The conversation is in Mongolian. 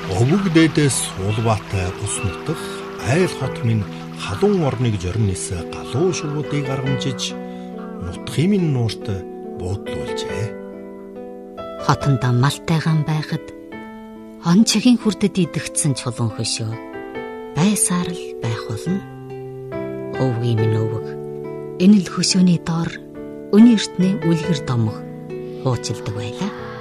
Өвөг дээдээс Улбаатай ус нутах айл хот минь халуун орныг жорнис галуу шувуудыг аргамжиж нутхын минь нуурт буудлуулжээ. Хотондоо малтайгаан байхад он чигийн хүрдэд идэгдсэн чулуун хөшөө байсаар л байх болно. Өвгийн минь өвөг энэ л хөшөөний доор өний эртний үлгэр домох хуучилдаг байлаа.